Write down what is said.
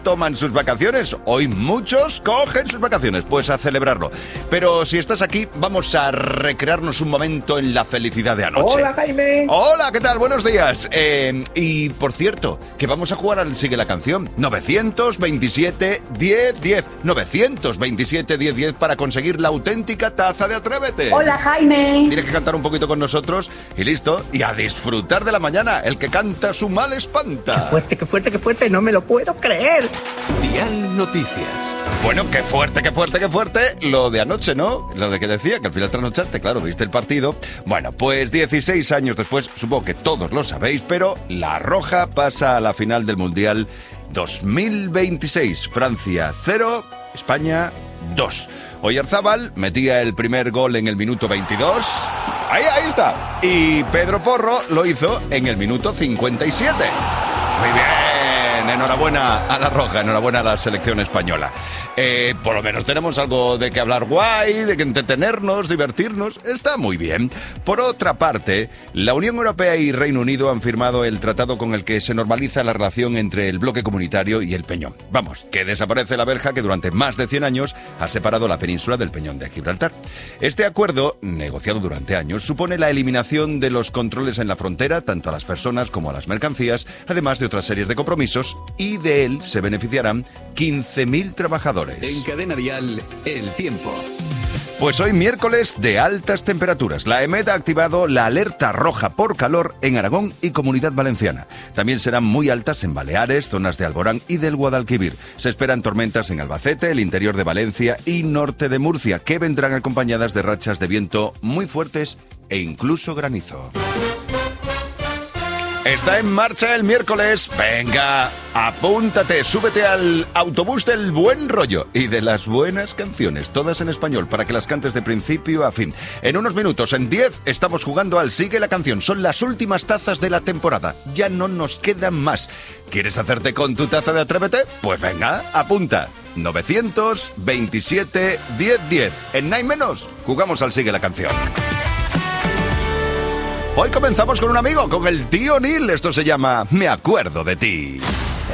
toman sus vacaciones. Hoy muchos cogen sus vacaciones, pues a celebrarlo. Pero si estás aquí, vamos a recrearnos un momento en la felicidad de anoche. Hola, Jaime. Hola, ¿qué tal? Buenos días. Y por cierto, que vamos a jugar al Sigue la Canción. 927 10 10. 927 10 10 para conseguir la auténtica taza de Atrévete. Hola, Jaime. Tienes que cantar un poquito con nosotros y listo. Y a disfrutar de la mañana. El que canta su mal espanta. Qué fuerte, qué fuerte, qué fuerte. No me lo puedo creer. Dial Noticias. Bueno, qué fuerte, qué fuerte, qué fuerte. Lo de anoche, ¿no? Lo de que decía, que al final trasnochaste, claro, viste el partido. Bueno, pues 16 años después, supongo que todos lo sabéis, pero la Roja pasa a la final del Mundial 2026. Francia 0, España 2. Oyarzábal metía el primer gol en el minuto 22. Ahí está. Y Pedro Porro lo hizo en el minuto 57. Muy bien, enhorabuena a la Roja, enhorabuena a la selección española. Por lo menos tenemos algo de que hablar guay, de que entretenernos, divertirnos, está muy bien. Por otra parte, la Unión Europea y Reino Unido han firmado el tratado con el que se normaliza la relación entre el bloque comunitario y el Peñón. Vamos, que desaparece la verja que durante más de 100 años ha separado la península del Peñón de Gibraltar. Este acuerdo, negociado durante años, supone la eliminación de los controles en la frontera, tanto a las personas como a las mercancías, además de otras series de compromisos, y de él se beneficiarán 15.000 trabajadores. En Cadena Dial, el tiempo. Pues hoy miércoles de altas temperaturas. La EMET ha activado la alerta roja por calor en Aragón y Comunidad Valenciana. También serán muy altas en Baleares, zonas de Alborán y del Guadalquivir. Se esperan tormentas en Albacete, el interior de Valencia y norte de Murcia, que vendrán acompañadas de rachas de viento muy fuertes e incluso granizo. Está en marcha el miércoles. Venga, apúntate, súbete al autobús del buen rollo y de las buenas canciones, todas en español, para que las cantes de principio a fin. En unos minutos, en 10, estamos jugando al Sigue la Canción. Son las últimas tazas de la temporada. Ya no nos quedan más. ¿Quieres hacerte con tu taza de Atrévete? Pues venga, apunta. 927 10 10. En Nine Menos, jugamos al Sigue la Canción. Hoy comenzamos con un amigo, con el tío Neil. Esto se llama Me acuerdo de ti.